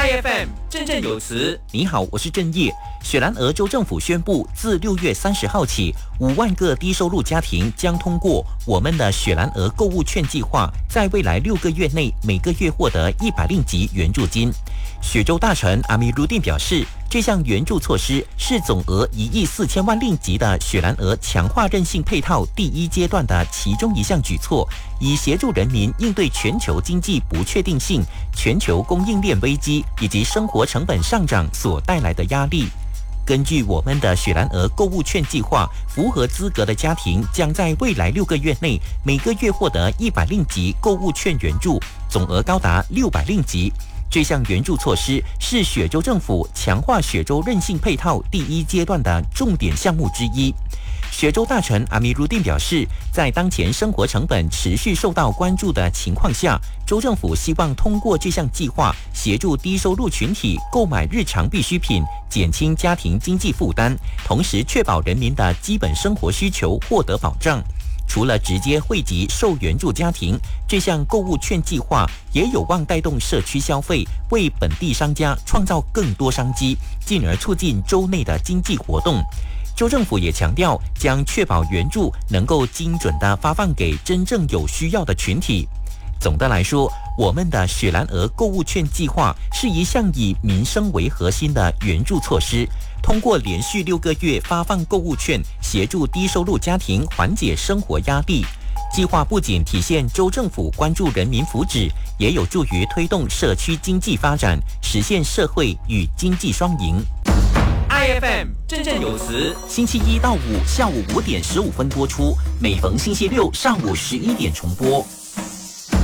IFM 振振有词。 你好，我是郑业。雪兰莪州政府宣布，自6月30号起，5万个低收入家庭将通过我们的雪兰莪购物券计划，在未来6个月内每个月获得100令吉援助金。雪州大臣阿米鲁丁表示，这项援助措施是总额1亿4千万令吉的雪兰莪强化韧性配套第一阶段的其中一项举措，以协助人民应对全球经济不确定性、全球供应链危机以及生活成本上涨所带来的压力。根据我们的雪兰莪购物券计划，符合资格的家庭将在未来6个月内每个月获得100令吉购物券援助，总额高达600令吉。这项援助措施是雪州政府强化雪州韧性配套第一阶段的重点项目之一。雪州大臣阿米鲁丁表示，在当前生活成本持续受到关注的情况下，州政府希望通过这项计划，协助低收入群体购买日常必需品，减轻家庭经济负担，同时确保人民的基本生活需求获得保障。除了直接惠及受援助家庭，这项购物券计划也有望带动社区消费，为本地商家创造更多商机，进而促进州内的经济活动。州政府也强调，将确保援助能够精准地发放给真正有需要的群体。总的来说，我们的雪兰莪购物券计划是一项以民生为核心的援助措施，通过连续6个月发放购物券，协助低收入家庭缓解生活压力。计划不仅体现州政府关注人民福祉，也有助于推动社区经济发展，实现社会与经济双赢。 IFM 振振有词， 星期1到5下午5点15分播出，每逢星期6上午11点重播。